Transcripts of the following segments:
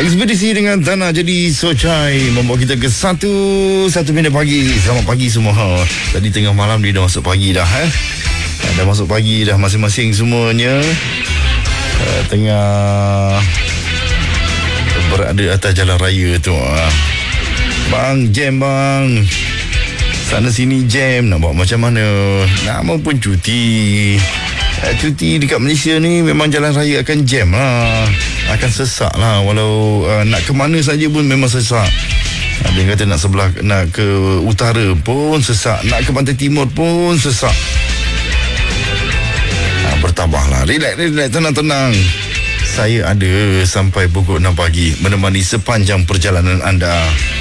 Ekspedisi dengan Tanah Jadi Sochai membawa kita ke satu minit pagi. Selamat pagi semua. Tadi tengah malam dia dah masuk pagi dah. Dah masuk pagi dah masing-masing semuanya. Tengah berada atas jalan raya tu. Bang, jam bang. Sana sini jam. Nak buat macam mana? Nama pun cuti. Cuti dekat Malaysia ni memang jalan raya akan jam lah. Akan sesak lah. Walau nak ke mana saja pun memang sesak. Dia kata nak ke utara pun sesak. Nak ke pantai timur pun sesak. Bertabahlah. Relax, tenang. Saya ada sampai pukul 6 pagi menemani sepanjang perjalanan anda.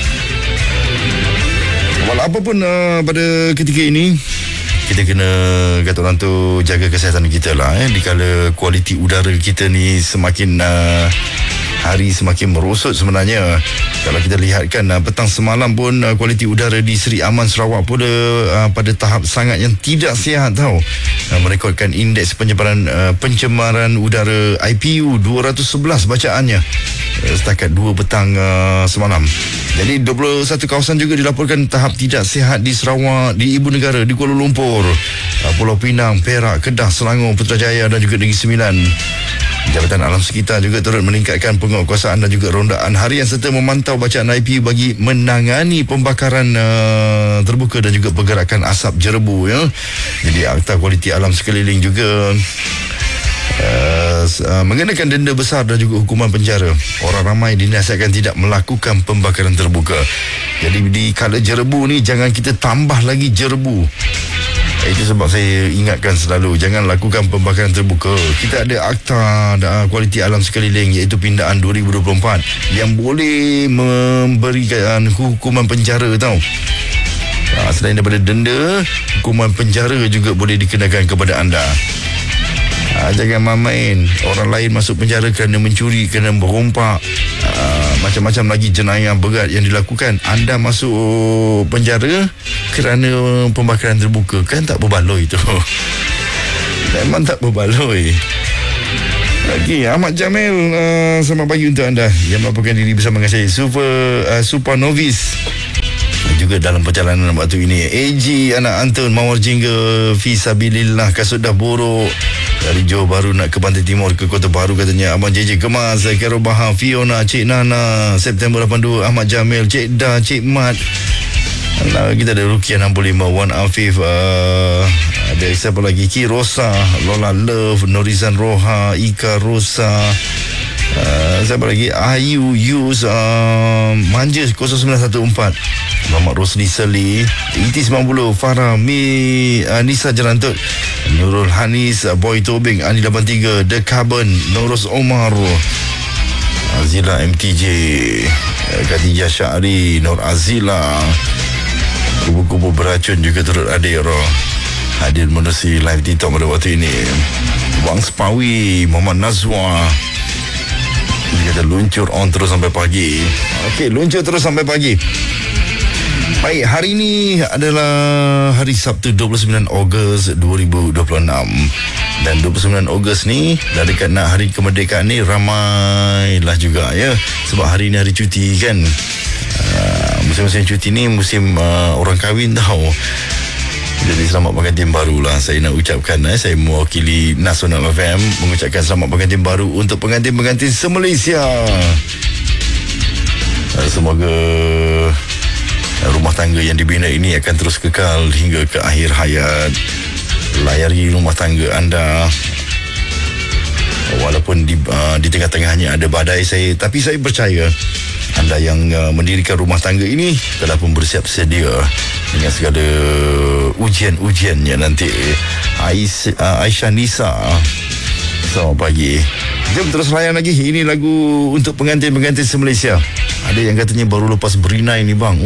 Walaupun pada ketika ini kita kena kata orang tu jaga kesihatan kita lah. Dikala kualiti udara kita ni semakin hari semakin merosot sebenarnya. Kalau kita lihatkan petang semalam pun kualiti udara di Seri Aman Sarawak pun pada tahap sangat yang tidak sihat tau. Merekodkan indeks pencemaran udara IPU 211 bacaannya setakat 2 petang semalam. Jadi 21 kawasan juga dilaporkan tahap tidak sihat di Sarawak, di Ibu Negara, di Kuala Lumpur, Pulau Pinang, Perak, Kedah, Selangor, Putrajaya dan juga Negeri Sembilan. Jabatan Alam Sekitar juga turut meningkatkan penguatkuasaan dan juga rondaan harian serta memantau bacaan IPU bagi menangani pembakaran terbuka dan juga pergerakan asap jerebu. Jadi Akta Kualiti Alam sekeliling juga mengenakan denda besar dan juga hukuman penjara. Orang ramai dinasihatkan tidak melakukan pembakaran terbuka. Jadi di kala jerebu ni jangan kita tambah lagi jerebu. Itu sebab saya ingatkan selalu jangan lakukan pembakaran terbuka. Kita ada Akta Kualiti Alam sekeliling iaitu pindaan 2024 yang boleh memberikan hukuman penjara tau. Selain daripada denda, hukuman penjara juga boleh dikenakan kepada anda. Jangan main. Orang lain masuk penjara kerana mencuri, kerana berompak, macam-macam lagi jenayah berat yang dilakukan. Anda masuk penjara kerana pembakaran terbuka. Kan tak berbaloi tu. Memang tak berbaloi. Lagi Ahmad Jamil, selamat pagi untuk anda yang melaporkan diri bersama dengan saya Super Novice juga dalam perjalanan waktu ini. AG anak Antun Mawar Jingga Fisabilillah kasut dah buruk dari Johor Bahru nak ke Pantai Timur ke Kota Baru katanya. Abang JJ Kemas, Kero Bahar, Fiona, Cik Nana, September 82, Ahmad Jamil, Cik Da, Cik Mat. Kita ada Rukiah 65, Wan Afif, ada siapa lagi, Ki Rosa, Lola Love, Norizan Roha, Ika Rosa, siapa lagi, Ayu Yus, Manja 0914, Muhammad Rosli Seli, Iti 90, Farah Nisa Jerantut, Nurul Hanis, Boy Tobing, Ani 83, The Carbon, Norus Omar, Azila MTJ, Khadijah Syahri, Nur Azila, Kubu-kubu beracun juga turut hadir menerusi live TikTok pada waktu ini. Wang Spawi, Muhammad Nazwa, dia kata luncur on terus sampai pagi. Okey, luncur terus sampai pagi. Baik, hari ini adalah hari Sabtu 29 Ogos 2026. Dan 29 Ogos ni dah dekat nak hari kemerdekaan ni, ramailah juga ya. Sebab hari ni hari cuti kan. Musim-musim cuti ni musim orang kahwin tau. Jadi selamat pengantin baru lah saya nak ucapkan. Saya mewakili Nasional FM mengucapkan selamat pengantin baru untuk pengantin-pengantin se-Malaysia. Semoga rumah tangga yang dibina ini akan terus kekal hingga ke akhir hayat. Layari rumah tangga anda walaupun di tengah-tengahnya ada badai, tapi saya percaya anda yang mendirikan rumah tangga ini telah pun bersiap sedia dengan segala ujian-ujiannya nanti. Aisyah Nisa, selamat pagi. Jom terus layan lagi. Ini lagu untuk pengantin-pengantin se-Malaysia. Ada yang katanya baru lepas berinai ni bang.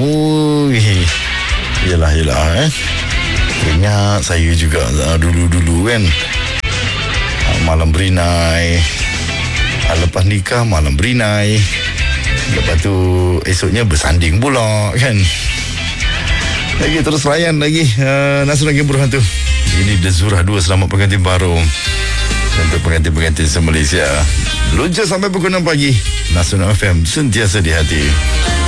Yelah ingat saya juga dulu-dulu kan, malam berinai, lepas nikah malam berinai, lepas tu esoknya bersanding pula kan. Lagi terus layan lagi Nasional Game Berhantu. Ini The Zura 2, selamat pengantin baru untuk pengantin-pengantin se-Malaysia. Lunca sampai pukul 6 pagi. Nasional FM sentiasa di hati.